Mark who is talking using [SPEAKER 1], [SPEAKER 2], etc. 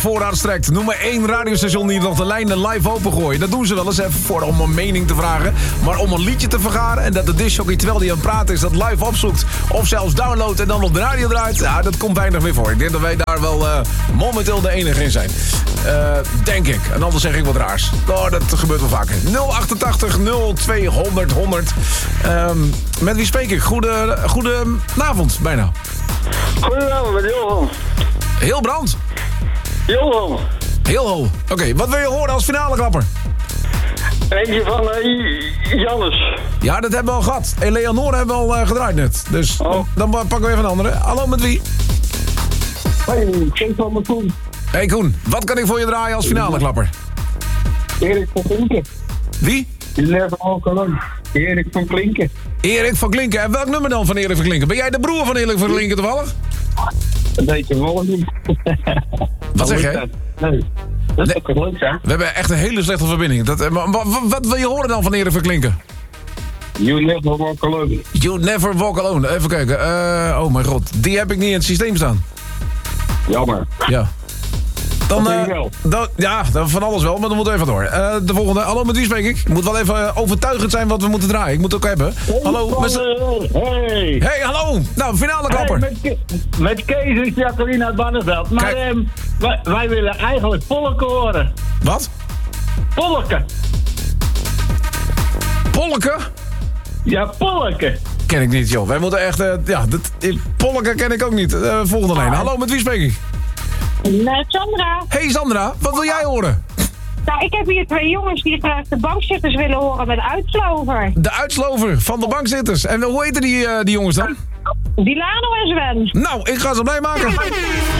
[SPEAKER 1] voorraad strekt. Noem maar 1 radiostation die nog de lijnen live opengooien. Dat doen ze wel eens even om een mening te vragen. Maar om een liedje te vergaren en dat de discjockey terwijl hij aan het praten is dat live opzoekt. Of zelfs downloadt en dan op de radio draait. Ja, dat komt weinig meer voor. Ik denk dat wij daar wel momenteel de enige in zijn. Denk ik. En anders zeg ik wat raars. Oh, dat gebeurt wel vaker. 088 0200 100. Met wie spreek ik? Goedenavond, bijna.
[SPEAKER 2] Goedenavond, met Johan.
[SPEAKER 1] Heel brand.
[SPEAKER 2] Johan.
[SPEAKER 1] Heel ho. Oké, wat wil je horen als finale klapper?
[SPEAKER 2] Eentje van Jannes.
[SPEAKER 1] Ja, dat hebben we al gehad. Eleonore hebben we al gedraaid net. Dus dan pakken we even een andere. Hallo, met wie?
[SPEAKER 2] Hoi, ik van mijn Koen.
[SPEAKER 1] Hey Koen, wat kan ik voor je draaien als finale klapper?
[SPEAKER 2] Erik van Klinken.
[SPEAKER 1] Wie?
[SPEAKER 2] Never Walk Alone. Erik van Klinken.
[SPEAKER 1] Erik van Klinken. En welk nummer dan van Erik van Klinken? Ben jij de broer van Erik van Klinken toevallig?
[SPEAKER 2] Dat weet je wel niet.
[SPEAKER 1] Wat zeg jij?
[SPEAKER 2] Nee. Dat is ook leuk, hè?
[SPEAKER 1] We hebben echt een hele slechte verbinding. Wat wil je horen dan van Erik van Klinken?
[SPEAKER 2] You Never Walk Alone.
[SPEAKER 1] You Never Walk Alone. Even kijken. Oh mijn god. Die heb ik niet in het systeem staan.
[SPEAKER 2] Jammer.
[SPEAKER 1] Ja.
[SPEAKER 2] Dan
[SPEAKER 1] van alles wel, maar dan moeten we even door. De volgende. Hallo, met wie spreek ik? Het moet wel even overtuigend zijn wat we moeten draaien. Ik moet het ook hebben. Hallo.
[SPEAKER 2] Hey.
[SPEAKER 1] Hey, hallo. Nou, finale klapper.
[SPEAKER 2] Hey, met Kees is Jacqueline uit Barneveld. Maar wij willen eigenlijk Polken horen.
[SPEAKER 1] Wat?
[SPEAKER 2] Polken.
[SPEAKER 1] Polken?
[SPEAKER 2] Ja, Polken.
[SPEAKER 1] Ken ik niet, joh. Wij moeten echt... Polken ken ik ook niet. Volgende lijn. Hallo, met wie spreek ik?
[SPEAKER 3] Met Sandra.
[SPEAKER 1] Hey Sandra, wat wil jij horen?
[SPEAKER 3] Nou, ik heb hier 2 jongens die graag de bankzitters willen horen met Uitslover.
[SPEAKER 1] De uitslover van de bankzitters. En hoe heten die jongens dan?
[SPEAKER 3] Dilano en Sven.
[SPEAKER 1] Nou, ik ga ze blij maken.